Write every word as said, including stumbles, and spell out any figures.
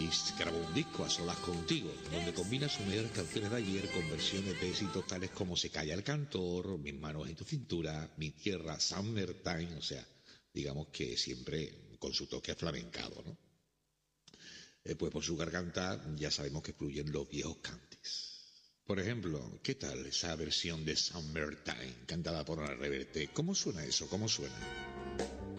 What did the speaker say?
grabó un disco a solas contigo, donde combina sus mejores canciones de ayer con versiones de éxitos tales como Se calla el cantor, Mis manos en tu cintura, Mi tierra, Summertime, o sea, digamos que siempre con su toque flamencado, ¿no? Eh, pues por su garganta ya sabemos que fluyen los viejos cantes. Por ejemplo, ¿qué tal esa versión de Summertime cantada por Ana Reverte? ¿Cómo suena eso? ¿Cómo suena?